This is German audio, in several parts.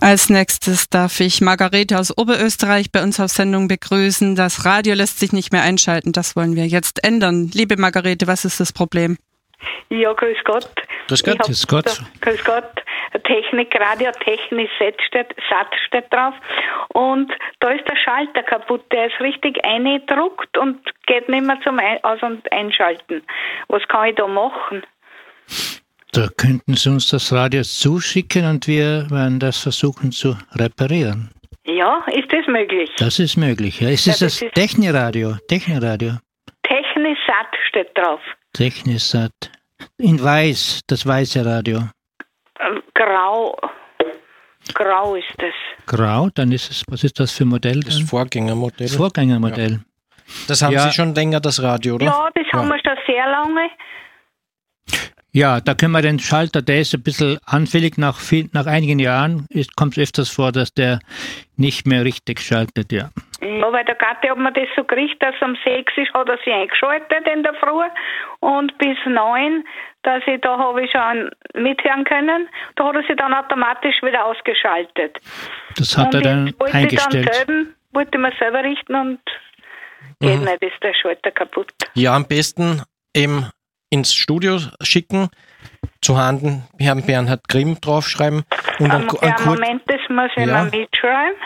Als nächstes darf ich Margarete aus Oberösterreich bei uns auf Sendung begrüßen. Das Radio lässt sich nicht mehr einschalten. Das wollen wir jetzt ändern. Liebe Margarete, was ist das Problem? Ja, grüß Gott. Grüß Gott. Grüß Gott. Grüß Gott. Technik, Radiotechnik, Satz steht drauf. Und da ist der Schalter kaputt. Der ist richtig eingedruckt und geht nicht mehr zum Aus- und Einschalten. Was kann ich da machen? Da könnten Sie uns das Radio zuschicken und wir werden das versuchen zu reparieren. Ja, ist das möglich? Das ist möglich, ja. Es ist das Techniradio. Technisat steht drauf. Technisat. In weiß, das weiße Radio. Grau ist das. Grau, dann ist es, was ist das für ein Modell? Das Vorgängermodell. Das Vorgängermodell. Ja. Das haben Sie schon länger, das Radio, oder? Ja, das haben wir schon sehr lange. Ja, da können wir den Schalter, der ist ein bisschen anfällig, nach einigen Jahren kommt es öfters vor, dass der nicht mehr richtig schaltet, ja. Ja, weil der Gatte hat mir das so gekriegt, dass um 6 ist, hat er sich eingeschaltet in der Früh und bis 9, dass ich da habe ich schon mithören können, da hat er sich dann automatisch wieder ausgeschaltet. Das hat er dann eingestellt. Wollte man selber richten und geht nicht, ist der Schalter kaputt. Ja, am besten eben ins Studio schicken, zu Handen Herrn Bernhard Grimm draufschreiben. Und Moment, das muss ich mal mitschreiben.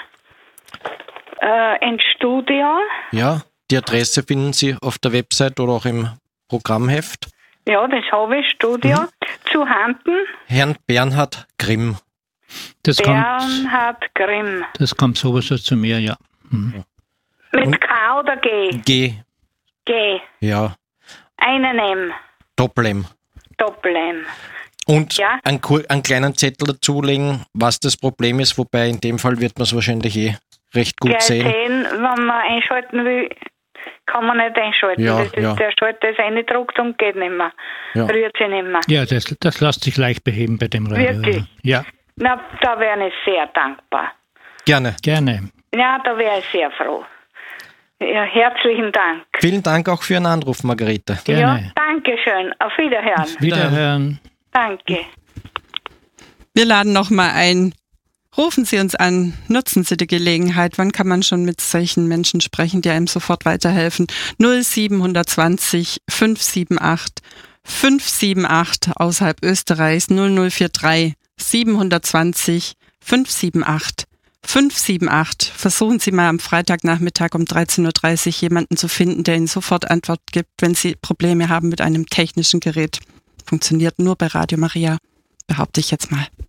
Ins Studio. Ja, die Adresse finden Sie auf der Website oder auch im Programmheft. Ja, das habe ich, Studio. Zu Handen. Herrn Bernhard Grimm. Bernhard Grimm. Das kommt sowieso zu mir, ja. Mit K oder G? G. G. Ja. Einen M. Doppel-M. Doppel-M. Und einen kleinen Zettel dazulegen, was das Problem ist, wobei in dem Fall wird man es wahrscheinlich recht gut sehen. Wenn man einschalten will, kann man nicht einschalten. Ja, der Schalter ist eingedruckt und geht nicht mehr. Ja. Rührt sich nicht mehr. Ja, das lässt sich leicht beheben bei dem Radio. Wirklich? Ja. Na, da wäre ich sehr dankbar. Gerne. Ja, da wäre ich sehr froh. Ja, herzlichen Dank. Vielen Dank auch für Ihren Anruf, Margarete. Gerne. Ja, danke schön. Auf Wiederhören. Wiederhören. Danke. Wir laden nochmal ein. Rufen Sie uns an, nutzen Sie die Gelegenheit. Wann kann man schon mit solchen Menschen sprechen, die einem sofort weiterhelfen? 0720 578 578 außerhalb Österreichs 0043 720 578 578. Versuchen Sie mal am Freitagnachmittag um 13.30 Uhr jemanden zu finden, der Ihnen sofort Antwort gibt, wenn Sie Probleme haben mit einem technischen Gerät. Funktioniert nur bei Radio Maria, behaupte ich jetzt mal.